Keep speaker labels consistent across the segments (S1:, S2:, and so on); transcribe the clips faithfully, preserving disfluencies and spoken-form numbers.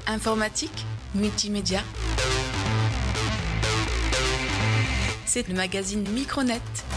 S1: Informatique, multimédia. C'est le magazine Micronet.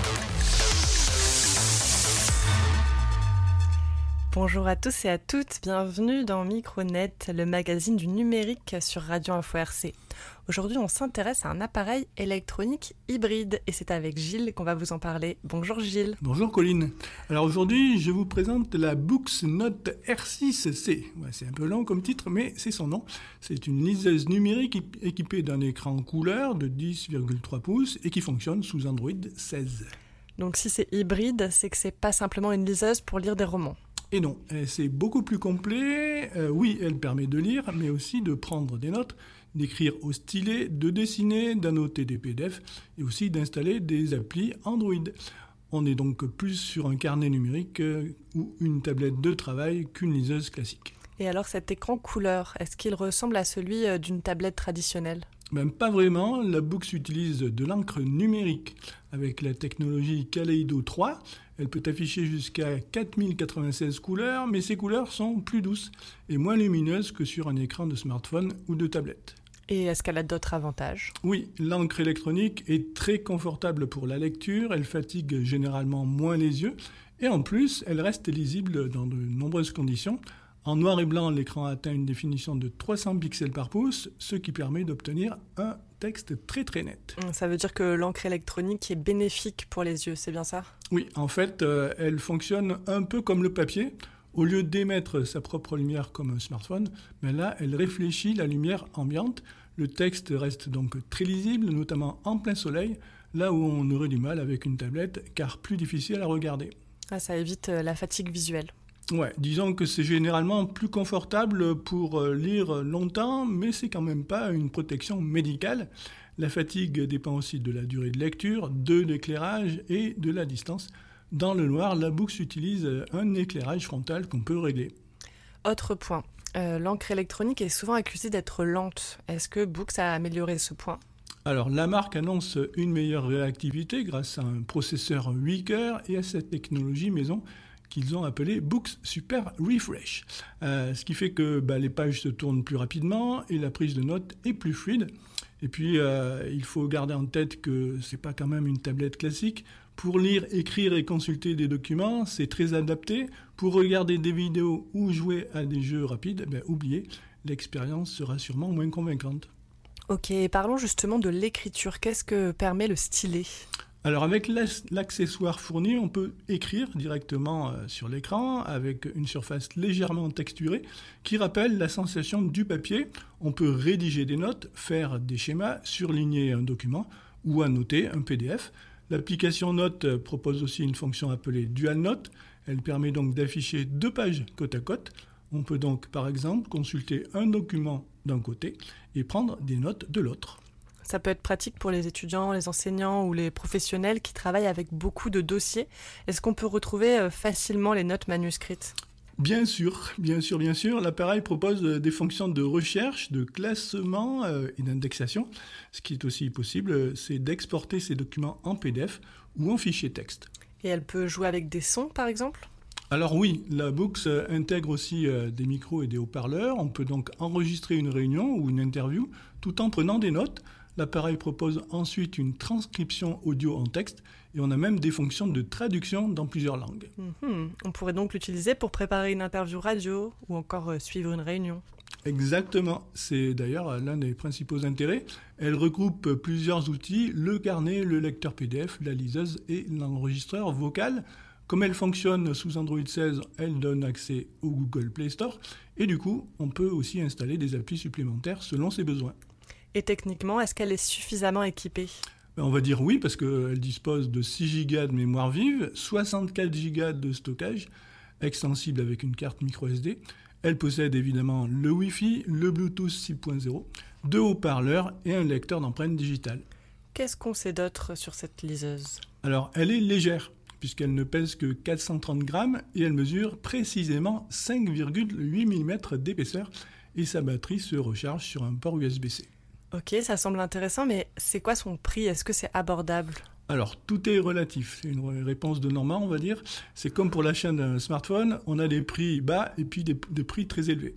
S2: Bonjour à tous et à toutes, bienvenue dans Micronet, le magazine du numérique sur Radio Info R C. Aujourd'hui, on s'intéresse à un appareil électronique hybride et c'est avec Gilles qu'on va vous en parler. Bonjour Gilles.
S3: Bonjour Colline. Alors aujourd'hui, je vous présente la BooxNote R six C. Ouais, c'est un peu long comme titre, mais c'est son nom. C'est une liseuse numérique équipée d'un écran couleur de dix virgule trois pouces et qui fonctionne sous Android seize.
S2: Donc si c'est hybride, c'est que c'est pas simplement une liseuse pour lire des romans.
S3: Et non, c'est beaucoup plus complet. Euh, oui, elle permet de lire, mais aussi de prendre des notes, d'écrire au stylet, de dessiner, d'annoter des P D F et aussi d'installer des applis Android. On est donc plus sur un carnet numérique euh, ou une tablette de travail qu'une liseuse classique.
S2: Et alors cet écran couleur, est-ce qu'il ressemble à celui d'une tablette traditionnelle ?
S3: Même pas vraiment, la Boox utilise de l'encre numérique. Avec la technologie Kaleido trois, elle peut afficher jusqu'à quatre mille quatre-vingt-seize couleurs, mais ces couleurs sont plus douces et moins lumineuses que sur un écran de smartphone ou de tablette.
S2: Et est-ce qu'elle a d'autres avantages ?
S3: Oui, l'encre électronique est très confortable pour la lecture, elle fatigue généralement moins les yeux, et en plus, elle reste lisible dans de nombreuses conditions. En noir et blanc, l'écran atteint une définition de trois cents pixels par pouce, ce qui permet d'obtenir un texte très très net.
S2: Ça veut dire que l'encre électronique est bénéfique pour les yeux, c'est bien ça ?
S3: Oui, en fait, euh, elle fonctionne un peu comme le papier. Au lieu d'émettre sa propre lumière comme un smartphone, mais là, elle réfléchit la lumière ambiante. Le texte reste donc très lisible, notamment en plein soleil, là où on aurait du mal avec une tablette, car plus difficile à regarder.
S2: Ah, ça évite la fatigue visuelle.
S3: Ouais, disons que c'est généralement plus confortable pour lire longtemps, mais c'est quand même pas une protection médicale. La fatigue dépend aussi de la durée de lecture, de l'éclairage et de la distance. Dans le noir, la Boox utilise un éclairage frontal qu'on peut régler.
S2: Autre point, euh, l'encre électronique est souvent accusée d'être lente. Est-ce que Boox a amélioré ce point ?
S3: Alors, la marque annonce une meilleure réactivité grâce à un processeur huit cœurs et à cette technologie maison qu'ils ont appelé Boox Super Refresh. Euh, ce qui fait que bah, les pages se tournent plus rapidement et la prise de notes est plus fluide. Et puis, euh, il faut garder en tête que c'est pas quand même une tablette classique. Pour lire, écrire et consulter des documents, c'est très adapté. Pour regarder des vidéos ou jouer à des jeux rapides, ben, oubliez, l'expérience sera sûrement moins convaincante.
S2: Ok, parlons justement de l'écriture. Qu'est-ce que permet le stylet ?
S3: Alors avec l'accessoire fourni, on peut écrire directement sur l'écran avec une surface légèrement texturée qui rappelle la sensation du papier. On peut rédiger des notes, faire des schémas, surligner un document ou annoter un P D F. L'application Note propose aussi une fonction appelée Dual Note. Elle permet donc d'afficher deux pages côte à côte. On peut donc par exemple consulter un document d'un côté et prendre des notes de l'autre.
S2: Ça peut être pratique pour les étudiants, les enseignants ou les professionnels qui travaillent avec beaucoup de dossiers. Est-ce qu'on peut retrouver facilement les notes manuscrites ?
S3: Bien sûr, bien sûr, bien sûr. L'appareil propose des fonctions de recherche, de classement et d'indexation. Ce qui est aussi possible, c'est d'exporter ces documents en P D F ou en fichier texte.
S2: Et elle peut jouer avec des sons, par exemple ?
S3: Alors oui, la Boox intègre aussi des micros et des haut-parleurs. On peut donc enregistrer une réunion ou une interview tout en prenant des notes. L'appareil propose ensuite une transcription audio en texte et on a même des fonctions de traduction dans plusieurs langues.
S2: Mmh. On pourrait donc l'utiliser pour préparer une interview radio ou encore euh, suivre une réunion.
S3: Exactement, c'est d'ailleurs l'un des principaux intérêts. Elle regroupe plusieurs outils, le carnet, le lecteur P D F, la liseuse et l'enregistreur vocal. Comme elle fonctionne sous Android seize, elle donne accès au Google Play Store et du coup, on peut aussi installer des applis supplémentaires selon ses besoins.
S2: Et techniquement, est-ce qu'elle est suffisamment équipée ?
S3: On va dire oui, parce qu'elle dispose de six gigas de mémoire vive, soixante-quatre gigas de stockage, extensible avec une carte micro S D. Elle possède évidemment le Wi-Fi, le Bluetooth six point zéro, deux haut-parleurs et un lecteur d'empreintes digitales.
S2: Qu'est-ce qu'on sait d'autre sur cette liseuse ?
S3: Alors, elle est légère, puisqu'elle ne pèse que quatre cent trente grammes et elle mesure précisément cinq virgule huit millimètres d'épaisseur et sa batterie se recharge sur un port U S B C.
S2: Ok, ça semble intéressant, mais c'est quoi son prix ? Est-ce que c'est abordable ?
S3: Alors, tout est relatif. C'est une réponse de Normand, on va dire. C'est comme pour l'achat d'un smartphone, on a des prix bas et puis des, des prix très élevés.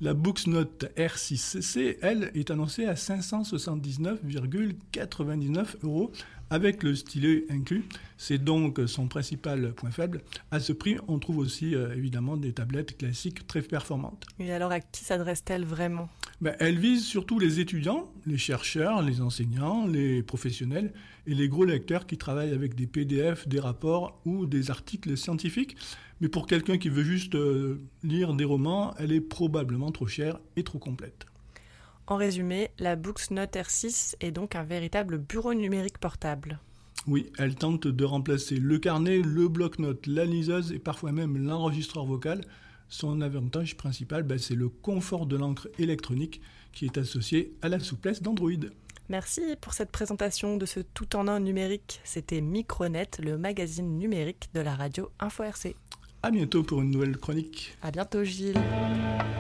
S3: La BooksNote R six C, elle, est annoncée à cinq cent soixante-dix-neuf virgule quatre-vingt-dix-neuf euros avec le stylet inclus. C'est donc son principal point faible. À ce prix, on trouve aussi euh, évidemment des tablettes classiques très performantes.
S2: Et alors, à qui s'adresse-t-elle vraiment ?
S3: Ben, elle vise surtout les étudiants, les chercheurs, les enseignants, les professionnels et les gros lecteurs qui travaillent avec des P D F, des rapports ou des articles scientifiques. Mais pour quelqu'un qui veut juste euh, lire des romans, elle est probablement trop chère et trop complète.
S2: En résumé, la BooksNote R six est donc un véritable bureau numérique portable.
S3: Oui, elle tente de remplacer le carnet, le bloc-notes, la liseuse et parfois même l'enregistreur vocal. Son avantage principal, ben, c'est le confort de l'encre électronique qui est associé à la souplesse d'Android.
S2: Merci pour cette présentation de ce tout-en-un numérique. C'était Micronet, le magazine numérique de la radio Info R C.
S3: À bientôt pour une nouvelle chronique.
S2: À bientôt Gilles.